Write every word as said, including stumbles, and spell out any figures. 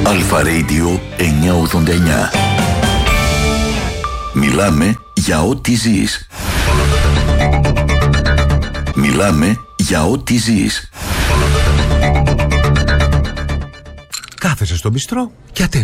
Αλφα Radio εννιακόσια ογδόντα εννιά. Μιλάμε για ό,τι ζεις. Μιλάμε για ό,τι ζεις. Κάθεσαι στο μπιστρό και ατένει.